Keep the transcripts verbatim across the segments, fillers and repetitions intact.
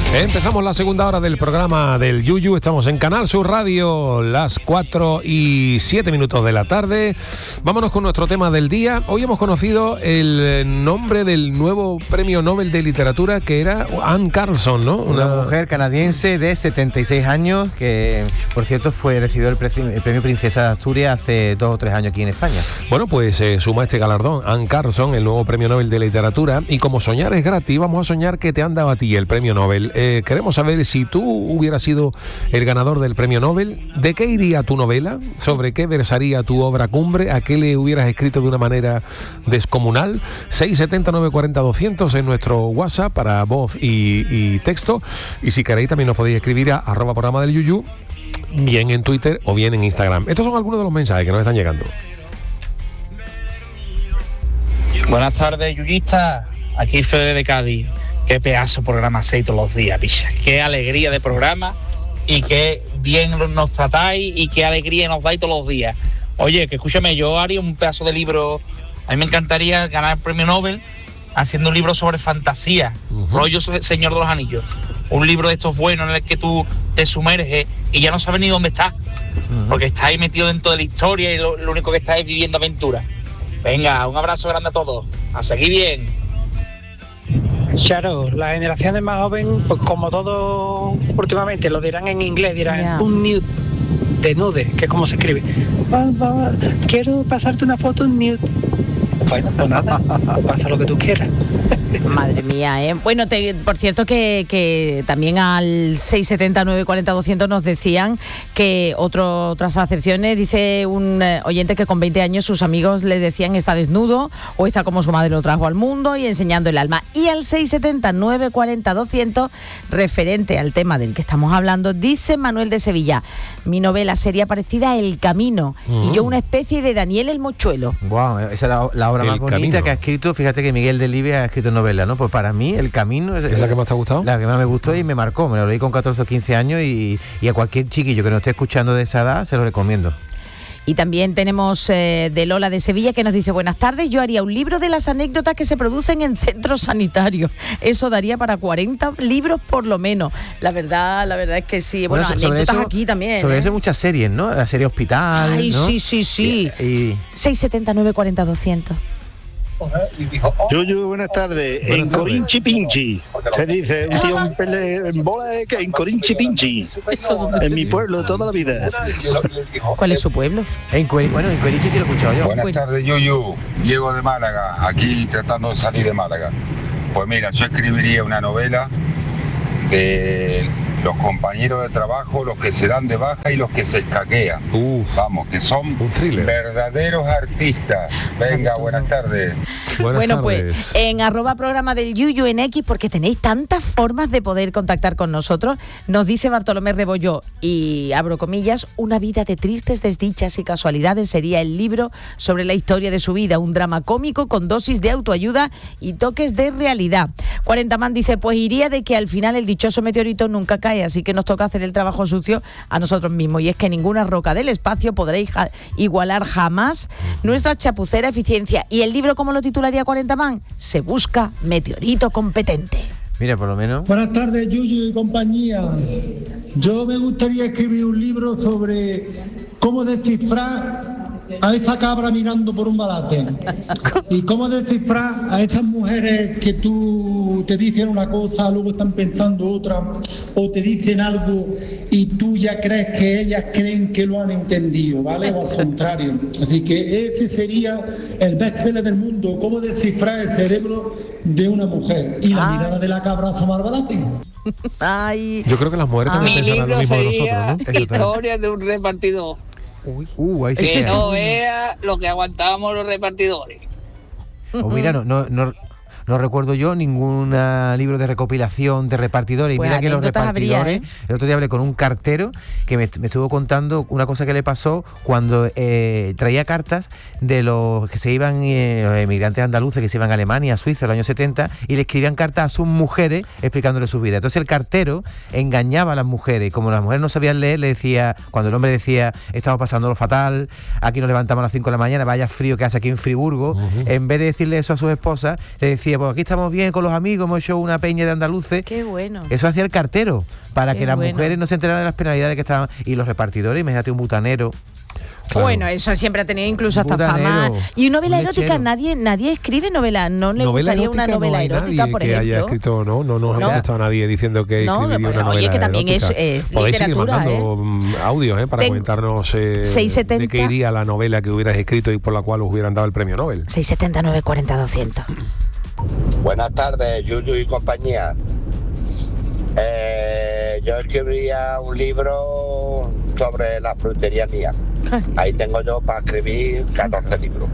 Empezamos la segunda hora del programa del Yuyu. Estamos en Canal Sur Radio, las cuatro y siete minutos de la tarde. Vámonos con nuestro tema del día. Hoy hemos conocido el nombre del nuevo premio Nobel de Literatura, que era Anne Carlson, ¿no? Una, Una mujer canadiense de setenta y seis años, que por cierto fue recibió el, pre- el premio Princesa de Asturias hace dos o tres años aquí en España. Bueno, pues eh, suma este galardón Anne Carlson, el nuevo premio Nobel de Literatura. Y como soñar es gratis, vamos a soñar que te han dado a ti el premio Nobel. Eh, queremos saber si tú hubieras sido el ganador del premio Nobel, ¿de qué iría tu novela? ¿Sobre qué versaría tu obra cumbre? ¿A qué le hubieras escrito de una manera descomunal? seis setenta, nueve cuarenta, doscientos en nuestro WhatsApp para voz y, y texto. Y si queréis también nos podéis escribir a arroba programa del Yuyu, bien en Twitter o bien en Instagram. Estos son algunos de los mensajes que nos están llegando. Buenas tardes, yuyistas. Aquí Fede de Cádiz. Qué pedazo de programa hacéis todos los días, picha. Qué alegría de programa y qué bien nos tratáis y qué alegría nos dais todos los días. Oye, que escúchame, yo haría un pedazo de libro. A mí me encantaría ganar el premio Nobel haciendo un libro sobre fantasía, uh-huh. rollo Señor de los Anillos. Un libro de estos buenos en el que tú te sumerges y ya no sabes ni dónde estás, uh-huh. porque estás ahí metido dentro de la historia y lo, lo único que estás es viviendo aventuras. Venga, un abrazo grande a todos. A seguir bien. Claro, las generaciones más jóvenes, pues como todo últimamente, lo dirán en inglés, dirán yeah. un nude, de nude, que es como se escribe. Va, va, va, quiero pasarte una foto en nude. Bueno, pues nada, pues pasa lo que tú quieras. Madre mía, ¿eh? Bueno, te, por cierto que, que también al seis setenta, nueve cuarenta, doscientos nos decían que otro, otras acepciones, dice un eh, oyente que con veinte años sus amigos le decían está desnudo o está como su madre lo trajo al mundo y enseñando el alma. Y al seis setenta, nueve cuarenta, doscientos, referente al tema del que estamos hablando, dice Manuel de Sevilla, mi novela sería parecida a El Camino uh-huh. y yo una especie de Daniel el Mochuelo. Wow, esa es la, la obra el más bonita camino. Que ha escrito, fíjate que Miguel Delibes ha escrito novela, ¿no? Pues para mí El Camino es, ¿Es la que más te ha gustado? La que más me gustó y me marcó, me lo leí con catorce o quince años y, y a cualquier chiquillo que nos esté escuchando de esa edad se lo recomiendo. Y también tenemos eh, de Lola de Sevilla que nos dice, buenas tardes, yo haría un libro de las anécdotas que se producen en centros sanitarios. Eso daría para cuarenta libros por lo menos. La verdad, la verdad es que sí. Bueno, bueno anécdotas eso, aquí también. Sobre ¿eh? eso hay muchas series, ¿no? La serie Hospital, Ay, ¿no? sí, sí, sí. Y, y... seis setenta, nueve cuarenta, doscientos. Yuyu, buenas tardes. Buenas en tardes. Corinchi Pinchi. Se dice un tío en, pele, en bola de que en Corinchi Pinchi. En mi pueblo toda la vida. ¿Cuál es su pueblo? En Cueri, bueno, en Corinchi sí lo he escuchado yo. Buenas tardes, Yuyu. Llego de Málaga, aquí tratando de salir de Málaga. Pues mira, yo escribiría una novela de los compañeros de trabajo, los que se dan de baja y los que se escaquean. Uh, Vamos, que son verdaderos artistas. Venga, buenas tardes. Buenas bueno, tardes. Pues en arroba programa del Yuyu en X, porque tenéis tantas formas de poder contactar con nosotros, nos dice Bartolomé Rebollo, y abro comillas, una vida de tristes desdichas y casualidades sería el libro sobre la historia de su vida, un drama cómico con dosis de autoayuda y toques de realidad. cuarenta man dice, pues iría de que al final el dichoso meteorito nunca cae, así que nos toca hacer el trabajo sucio a nosotros mismos, y es que ninguna roca del espacio podréis ja- igualar jamás nuestra chapucera eficiencia. ¿Y el libro cómo lo titularía cuarenta man? Se busca meteorito competente. Mira, por lo menos. Buenas tardes, Yuyu y compañía. Yo me gustaría escribir un libro sobre cómo descifrar a esa cabra mirando por un balate y cómo descifrar a esas mujeres que tú te dicen una cosa, luego están pensando otra, o te dicen algo y tú ya crees que ellas creen que lo han entendido, ¿vale? O al contrario. Así que ese sería el bestseller del mundo, cómo descifrar el cerebro de una mujer y la Ay. mirada de la cabra asomar balate. Ay. Yo creo que las mujeres también pensarán lo mismo de nosotros, ¿no? Historia de un repartidor. Uy, uh, ahí que sí no vea lo que aguantábamos los repartidores. Oh, mira, no, no, no, no recuerdo yo ningún uh, libro de recopilación de repartidores. Pues y mira que los repartidores, habría, ¿eh? El otro día hablé con un cartero que me, me estuvo contando una cosa que le pasó cuando eh, traía cartas de los que se iban, eh, los emigrantes andaluces que se iban a Alemania, a Suiza en los años setenta, y le escribían cartas a sus mujeres explicándole su vida. Entonces el cartero engañaba a las mujeres, y como las mujeres no sabían leer, le decía, cuando el hombre decía, estamos pasándolo fatal, aquí nos levantamos a las cinco de la mañana, vaya frío que hace aquí en Friburgo, uh-huh. en vez de decirle eso a sus esposas, le decía, pues aquí estamos bien con los amigos, hemos hecho una peña de andaluces. Qué bueno. Eso hacía el cartero, para Qué que las bueno. mujeres no se enteraran de las penalidades que estaban. Y los repartidores, imagínate un butanero. Claro. Bueno, eso siempre ha tenido incluso hasta Butanero, fama. Y novela un erótica, lechero. nadie nadie escribe novela. No le Novela gustaría una erótica, novela no hay erótica, nadie por que ejemplo. haya escrito, no, no nos ha No. contestado nadie diciendo que No, escribiría pero, una oye, novela que también es- erótica. es Podéis seguir literatura, mandando mm, audios, ¿eh? Para Ten- comentarnos eh, seiscientos setenta. de qué iría la novela que hubieras escrito y por la cual os hubieran dado el premio Nobel. seis setenta y nueve cuarenta doscientos. Buenas tardes, Yuyu y compañía. Eh, yo escribiría un libro sobre la frutería mía. Ahí tengo yo para escribir catorce libros.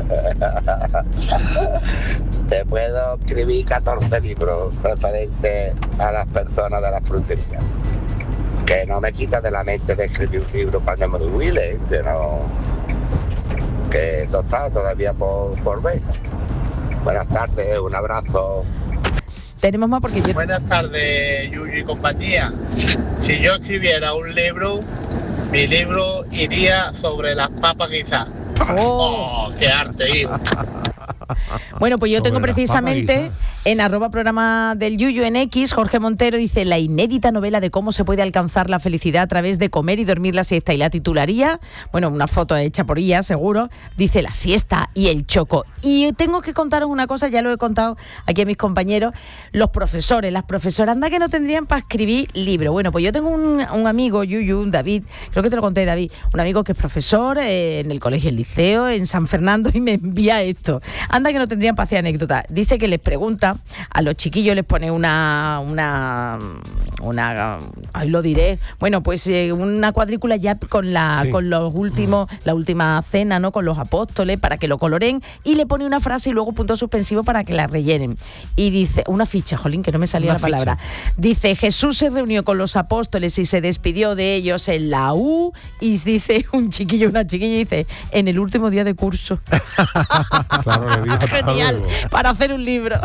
Te puedo escribir catorce libros referentes a las personas de la frutería. Que no me quita de la mente de escribir un libro para Nemo de Willis, que no. Que eso está todavía por, por ver. Buenas tardes, un abrazo. Tenemos más porque yo... Buenas tardes, Yuyu y compañía. Si yo escribiera un libro, mi libro iría sobre las papas quizás. Oh. Oh, qué arte, hijo. Bueno, pues yo Sobre tengo las precisamente papas, en arroba programa del Yuyu en X, Jorge Montero dice la inédita novela de cómo se puede alcanzar la felicidad a través de comer y dormir la siesta, y la titularía, bueno, una foto hecha por ella, seguro, dice la siesta y el choco. Y tengo que contaros una cosa, ya lo he contado aquí a mis compañeros, los profesores, las profesoras, anda que no tendrían para escribir libros. Bueno, pues yo tengo un, un amigo, Yuyu, David, creo que te lo conté, David, un amigo que es profesor eh, en el colegio El Liceo, en San Fernando, y me envía esto. Anda que no tendrían para hacer anécdota. Dice que les pregunta, a los chiquillos les pone una, una, una, ahí lo diré, bueno, pues eh, una cuadrícula ya con la, Sí. con los últimos, la última cena, ¿no? Con los apóstoles, para que lo coloren, y le pone una frase y luego punto suspensivo para que la rellenen. Y dice, una ficha, jolín, que no me salía Una la palabra. Dice, Jesús se reunió con los apóstoles y se despidió de ellos en la U, y dice un chiquillo, una chiquilla, dice, en el último día de curso. Claro, le digo hasta Genial, luego. para hacer un libro.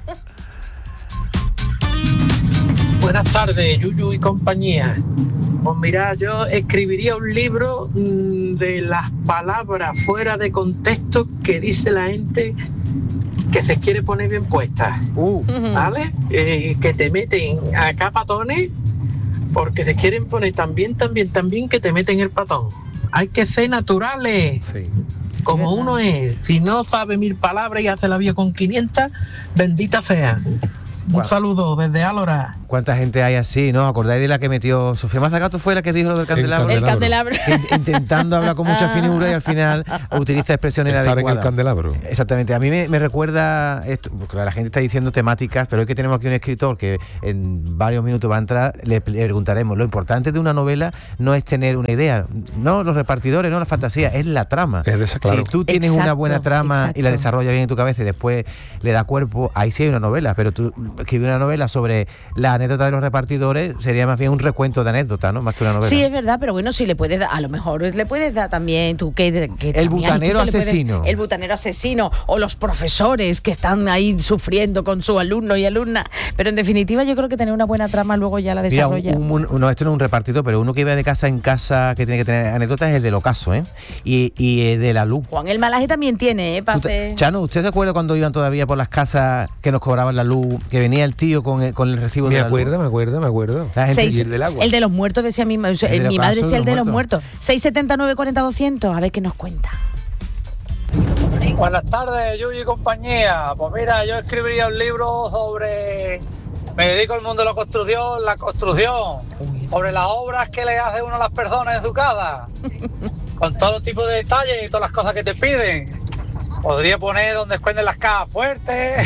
Buenas tardes, Yuyu y compañía. Pues mira, yo escribiría un libro mmm, de las palabras fuera de contexto que dice la gente que se quiere poner bien puestas. Uh. ¿Vale? Eh, que te meten acá patones porque se quieren poner tan bien, tan bien, tan bien que te meten el patón. Hay que ser naturales. Sí. Como uno es. Si no sabe mil palabras y hace la vida con quinientas, bendita sea. Un Guau. saludo desde Álora. ¿Cuánta gente hay así, no? ¿Acordáis de la que metió Sofía Mazagato? Fue la que dijo lo del candelabro. El candelabro. In- Intentando hablar con mucha finura y al final utiliza expresiones Estar en inadecuadas. el candelabro. Exactamente. A mí me, me recuerda esto, porque la gente está diciendo temáticas, pero hoy que tenemos aquí un escritor que en varios minutos va a entrar, le, le preguntaremos. Lo importante de una novela no es tener una idea, no los repartidores, no la fantasía, es la trama. Es de esa, claro. Si tú tienes Exacto, una buena trama exacto. y la desarrollas bien en tu cabeza y después le da cuerpo, ahí sí hay una novela, pero tú escribir una novela sobre la anécdota de los repartidores sería más bien un recuento de anécdota, ¿no? Más que una novela. Sí, es verdad, pero bueno, si le puedes dar, a lo mejor le puedes dar también tú que, que El también butanero tú te le puedes- asesino. el butanero asesino o los profesores que están ahí sufriendo con sus alumnos y alumnas, pero en definitiva yo creo que tener una buena trama luego ya la Mira, un- desarrolla. un- un- no, esto no es un repartidor, pero uno que iba de casa en casa que tiene que tener anécdotas es el del ocaso, ¿eh? Y, y el de la luz. Juan el Malaje también tiene, ¿eh? Pa' Tú te- hacer- Chano, ¿usted se acuerda cuando iban todavía por las casas que nos cobraban la luz, que venía el tío con el, con el recibo Me de la acuerdo, luz? me acuerdo, me acuerdo. La gente- Seis- Y el del agua. el de los muertos decía mi, o sea, El de mi los madre casos decía de el de los los muertos. seis setenta y nueve cuarenta doscientos, a ver qué nos cuenta. Buenas tardes, Yuyu y compañía. Pues mira, yo escribiría un libro sobre... Me dedico al mundo de la construcción, la construcción, sobre las obras que le hace uno a las personas en su casa, con todo tipo de detalles y todas las cosas que te piden. Podría poner donde esconden las cajas fuertes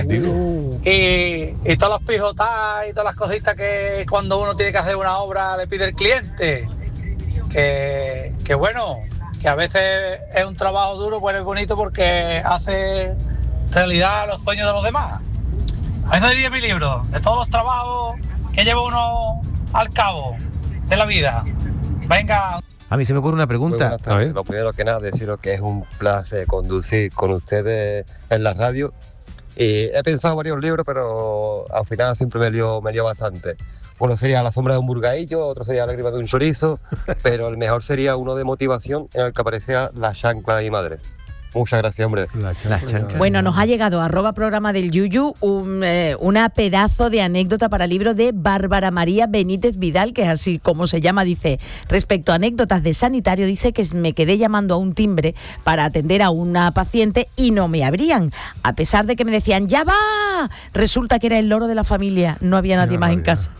y, y todas las pijotas y todas las cositas que cuando uno tiene que hacer una obra le pide el cliente. Que, que bueno, que a veces es un trabajo duro, pero es bonito porque hace realidad los sueños de los demás. Ese sería mi libro, de todos los trabajos que lleva uno al cabo de la vida. Venga. A mí se me ocurre una pregunta. A ver. Lo primero que nada, deciros que es un placer conducir con ustedes en la radio. Y he pensado varios libros, pero al final siempre me lío, me lío bastante. Uno sería La sombra de un burgaillo, otro sería Lágrimas de un chorizo, pero el mejor sería uno de motivación en el que aparecía la chancla de mi madre. Muchas gracias, hombre. Bueno, nos ha llegado a arroba programa del Yuyu un, eh, una pedazo de anécdota para libro de Bárbara María Benítez Vidal, que es así como se llama. Dice, respecto a anécdotas de sanitario, dice que me quedé llamando a un timbre para atender a una paciente y no me abrían, a pesar de que me decían, ¡ya va! Resulta que era el loro de la familia, no había nadie no, más no en casa.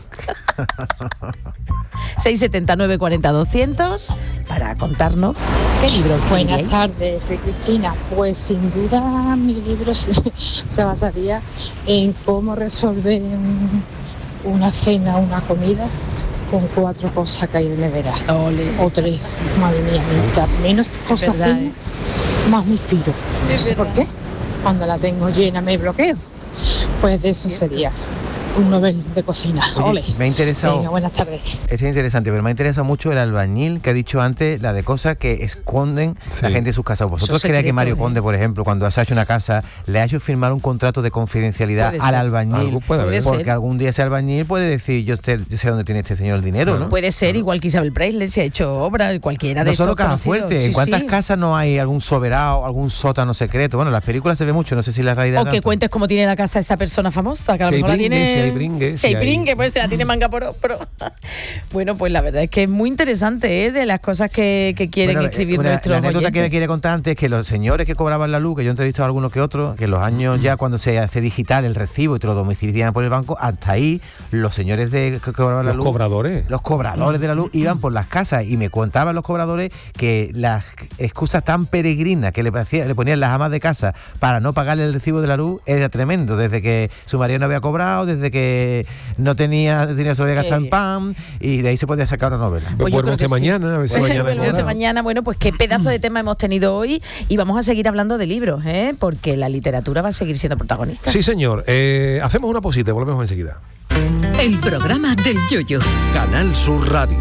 seis setenta y nueve cuarenta doscientos para contarnos qué libro. Buenas tardes, soy Cristina. Pues sin duda mi libro se, se basaría en cómo resolver una cena, una comida con cuatro cosas que hay de nevera. Ole. O tres, madre mía, mientras menos cosas verdad, tengo, ¿eh? más me inspiro. No sé por qué, cuando la tengo llena me bloqueo. Pues de eso sería un novel de cocina. Oye, me ha interesado. Venga, buenas tardes. Es interesante, pero me ha interesado mucho el albañil que ha dicho antes, la de cosas que esconden sí. la gente en sus casas. ¿Vosotros creéis que Mario Conde, por ejemplo, cuando se ha hecho una casa, le ha hecho firmar un contrato de confidencialidad al albañil? Puede porque ser. Algún día ese albañil puede decir, yo, usted, yo sé dónde tiene este señor el dinero, ¿no? Puede ser, igual que Isabel Preisler se ha hecho obra, cualquiera de no estos solo caja fuerte, ¿en cuántas sí. casas no hay algún soberano, algún sótano secreto? Bueno, en las películas se ve mucho, no sé si la realidad. O que tanto. Cuentes cómo tiene la casa esa persona famosa, que a lo mejor la tiene. Si hay bringue, si hay brinque, pues se la tiene manga por hombro. Bueno, pues la verdad es que es muy interesante, ¿eh? De las cosas que, que quieren bueno, escribir una, nuestros La anécdota oyentes. que me quiere contar antes es que los señores que cobraban la luz, que yo he entrevistado a algunos que otros, que en los años ya cuando se hace digital el recibo y te lo domicilian por el banco, hasta ahí los señores de que cobraban la los luz, cobradores los cobradores de la luz iban por las casas y me contaban los cobradores que las excusas tan peregrinas que le, hacía, le ponían las amas de casa para no pagarle el recibo de la luz era tremendo, desde que su marido no había cobrado, desde que no tenía dinero, se lo había gastado en pan, y de ahí se podía sacar una novela. Pues vuelve usted mañana, a ver si mañana. Vuelve usted mañana. Bueno, pues qué pedazo de tema hemos tenido hoy y vamos a seguir hablando de libros, ¿eh? Porque la literatura va a seguir siendo protagonista. Sí, señor. Eh, hacemos una pausita y volvemos enseguida. El programa del Yuyu. Canal Sur Radio.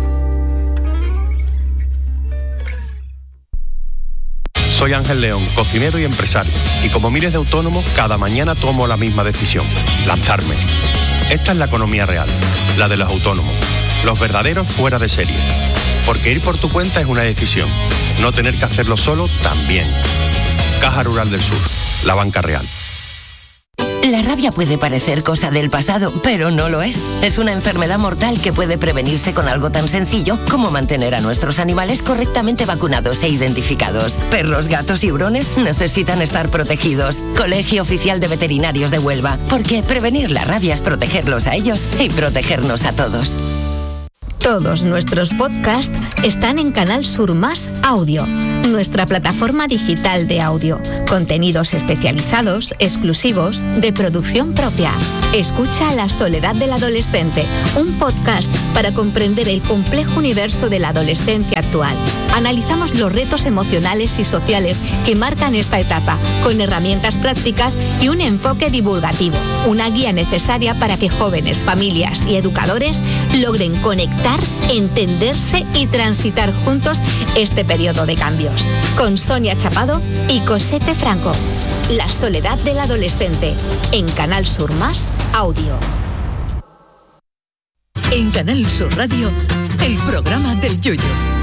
Soy Ángel León, cocinero y empresario, y como miles de autónomos, cada mañana tomo la misma decisión, lanzarme. Esta es la economía real, la de los autónomos, los verdaderos fuera de serie. Porque ir por tu cuenta es una decisión, no tener que hacerlo solo también. Caja Rural del Sur, la banca real. La rabia puede parecer cosa del pasado, pero no lo es. Es una enfermedad mortal que puede prevenirse con algo tan sencillo como mantener a nuestros animales correctamente vacunados e identificados. Perros, gatos y hurones necesitan estar protegidos. Colegio Oficial de Veterinarios de Huelva. Porque prevenir la rabia es protegerlos a ellos y protegernos a todos. Todos nuestros podcasts están en Canal Sur Más Audio, nuestra plataforma digital de audio. Contenidos especializados, exclusivos, de producción propia. Escucha La Soledad del Adolescente, un podcast para comprender el complejo universo de la adolescencia actual. Analizamos los retos emocionales y sociales que marcan esta etapa, con herramientas prácticas y un enfoque divulgativo. Una guía necesaria para que jóvenes, familias y educadores logren conectar, entenderse y transitar juntos este periodo de cambios. Con Sonia Chapado y Cosette Franco. La Soledad del Adolescente, en Canal Sur Más Audio. En Canal Sur Radio, el programa del Yuyu.